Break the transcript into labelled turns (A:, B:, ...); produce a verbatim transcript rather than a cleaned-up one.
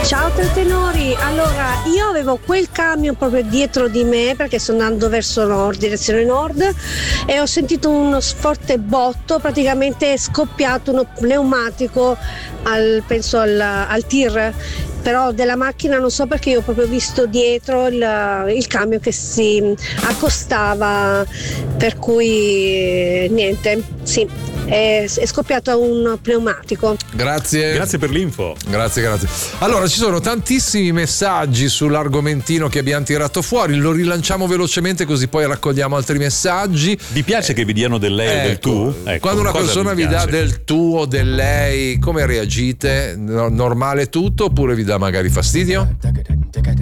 A: Ciao tre tenori, allora io avevo quel camion proprio dietro di me perché sto andando verso nord, direzione nord, e ho sentito uno forte botto, praticamente è scoppiato uno pneumatico al, penso al, al tir, però della macchina non so perché io ho proprio visto dietro il, il camion che si accostava, per cui niente, sì, è, è scoppiato un pneumatico.
B: Grazie.
C: Grazie per l'info.
B: Grazie, grazie. Allora, ci sono tantissimi messaggi sull'argomentino che abbiamo tirato fuori, lo rilanciamo velocemente così poi raccogliamo altri messaggi.
C: Vi piace eh, che vi diano del lei
B: ecco,
C: o del tu? Ecco,
B: quando una persona vi, vi dà del tu o del lei, come reagite? Normale tutto oppure vi dà magari fastidio?